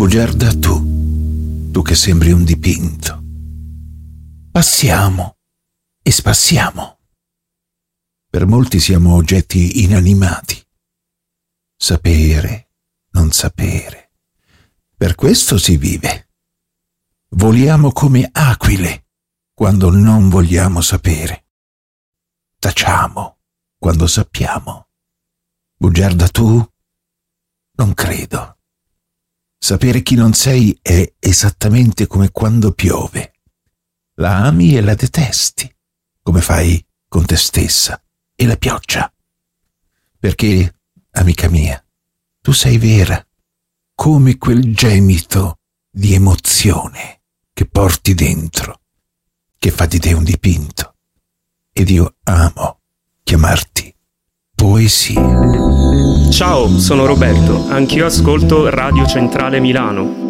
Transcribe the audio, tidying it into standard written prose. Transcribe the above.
Bugiarda, tu che sembri un dipinto. Passiamo e spassiamo. Per molti siamo oggetti inanimati. Sapere, non sapere. Per questo si vive. Voliamo come aquile quando non vogliamo sapere. Tacciamo quando sappiamo. Bugiarda, tu? Non credo. Sapere chi non sei è esattamente come quando piove. La ami e la detesti, come fai con te stessa e la pioggia. Perché, amica mia, tu sei vera, come quel gemito di emozione che porti dentro, che fa di te un dipinto. Ed io amo chiamarti poesia. Ciao, sono Roberto, anch'io ascolto Radio Centrale Milano.